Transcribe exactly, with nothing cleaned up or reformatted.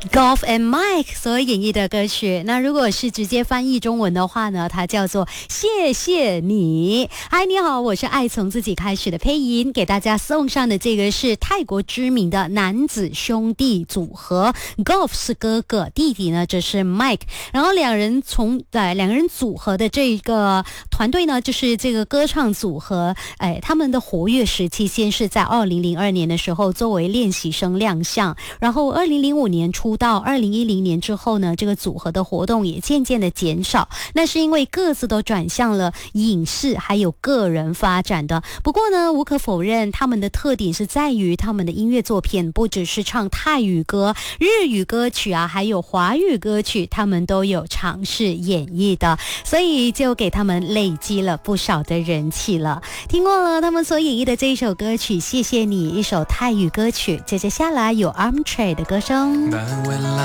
Golf and Mike 所演绎的歌曲。那如果是直接翻译中文的话呢，它叫做谢谢你。嗨，你好，我是爱从自己开始的配音，给大家送上的这个是泰国知名的男子兄弟组合。 Golf 是哥哥，弟弟呢这是 Mike， 然后两人从呃两个人组合的这个团队呢，就是这个歌唱组合，哎，他们的活跃时期先是在二零零二年的时候作为练习生亮相，然后二零零五年出道，二零一零年之后呢，这个组合的活动也渐渐的减少，那是因为各自都转向了影视还有个人发展的。不过呢，无可否认他们的特点是在于他们的音乐作品不只是唱泰语歌、日语歌曲啊，还有华语歌曲，他们都有尝试演绎的，所以就给他们累积了不少的人气了。听过了他们所演绎的这一首歌曲，谢谢你，一首泰语歌曲。接着下来有 Armchair 的歌声。